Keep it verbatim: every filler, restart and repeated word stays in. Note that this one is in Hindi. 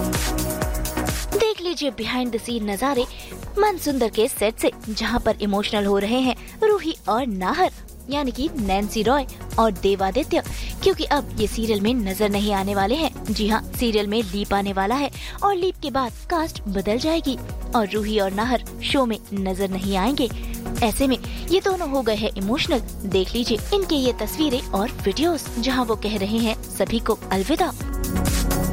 देख लीजिए बिहाइंड द सीन नजारे मन सुंदर के सेट से, जहां पर इमोशनल हो रहे हैं रूही और नाहर, यानी कि नैन्सी रॉय और देवादित्य, क्योंकि अब ये सीरियल में नजर नहीं आने वाले हैं। जी हाँ, सीरियल में लीप आने वाला है और लीप के बाद कास्ट बदल जाएगी और रूही और नाहर शो में नजर नहीं आएंगे। ऐसे में ये दोनों हो गए हैं इमोशनल। देख लीजिए इनके ये तस्वीरें और वीडियोस, जहां वो कह रहे हैं सभी को अलविदा।